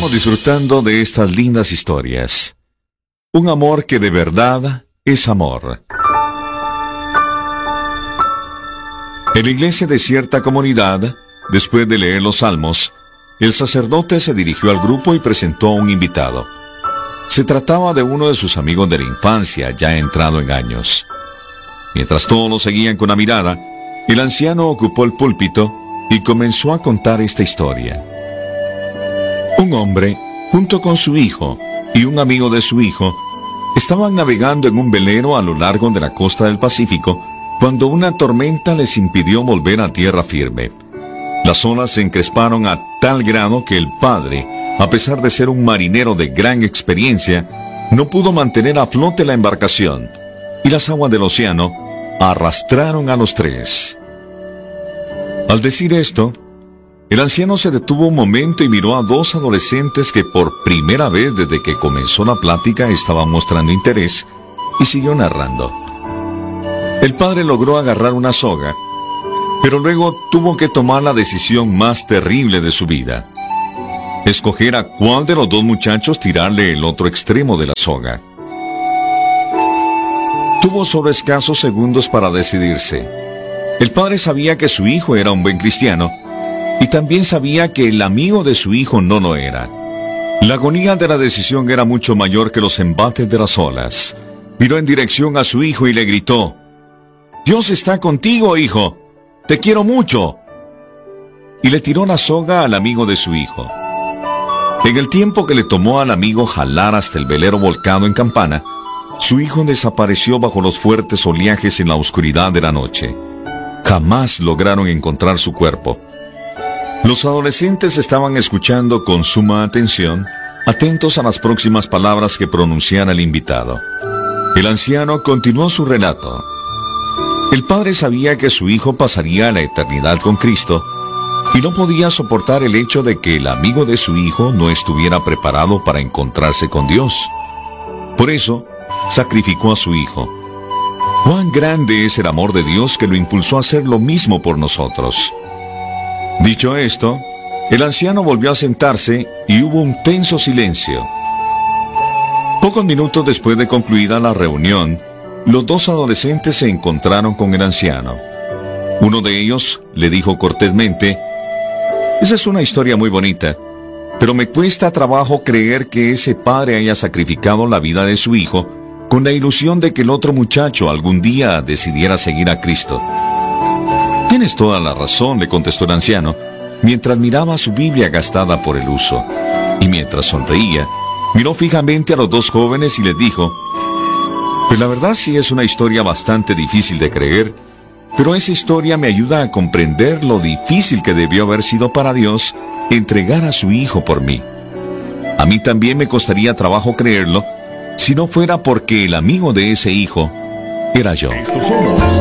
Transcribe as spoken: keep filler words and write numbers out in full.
Sigamos disfrutando de estas lindas historias. Un amor que de verdad es amor. En la iglesia de cierta comunidad, después de leer los salmos, el sacerdote se dirigió al grupo y presentó a un invitado. Se trataba de uno de sus amigos de la infancia, ya entrado en años. Mientras todos lo seguían con la mirada, el anciano ocupó el púlpito y comenzó a contar esta historia. Un hombre, junto con su hijo y un amigo de su hijo, estaban navegando en un velero a lo largo de la costa del Pacífico cuando una tormenta les impidió volver a tierra firme. Las olas se encresparon a tal grado que el padre, a pesar de ser un marinero de gran experiencia, no pudo mantener a flote la embarcación, y las aguas del océano arrastraron a los tres. Al decir esto, el anciano se detuvo un momento y miró a dos adolescentes que por primera vez desde que comenzó la plática estaban mostrando interés, y siguió narrando. El padre logró agarrar una soga, pero luego tuvo que tomar la decisión más terrible de su vida: escoger a cuál de los dos muchachos tirarle el otro extremo de la soga. Tuvo solo escasos segundos para decidirse. El padre sabía que su hijo era un buen cristiano, y también sabía que el amigo de su hijo no lo era. La agonía de la decisión era mucho mayor que los embates de las olas. Miró en dirección a su hijo y le gritó: «Dios está contigo, hijo. Te quiero mucho». Y le tiró la soga al amigo de su hijo. En el tiempo que le tomó al amigo jalar hasta el velero volcado en campana, su hijo desapareció bajo los fuertes oleajes en la oscuridad de la noche. Jamás lograron encontrar su cuerpo. Los adolescentes estaban escuchando con suma atención, atentos a las próximas palabras que pronunciara el invitado. El anciano continuó su relato. El padre sabía que su hijo pasaría la eternidad con Cristo, y no podía soportar el hecho de que el amigo de su hijo no estuviera preparado para encontrarse con Dios. Por eso, sacrificó a su hijo. ¡Cuán grande es el amor de Dios que lo impulsó a hacer lo mismo por nosotros! Dicho esto, el anciano volvió a sentarse y hubo un tenso silencio. Pocos minutos después de concluida la reunión, los dos adolescentes se encontraron con el anciano. Uno de ellos le dijo cortésmente: «Esa es una historia muy bonita, pero me cuesta trabajo creer que ese padre haya sacrificado la vida de su hijo con la ilusión de que el otro muchacho algún día decidiera seguir a Cristo». «Tienes toda la razón», le contestó el anciano, mientras miraba su Biblia gastada por el uso. Y mientras sonreía, miró fijamente a los dos jóvenes y les dijo: «Pues la verdad sí es una historia bastante difícil de creer, pero esa historia me ayuda a comprender lo difícil que debió haber sido para Dios entregar a su hijo por mí. A mí también me costaría trabajo creerlo, si no fuera porque el amigo de ese hijo era yo». Estos somos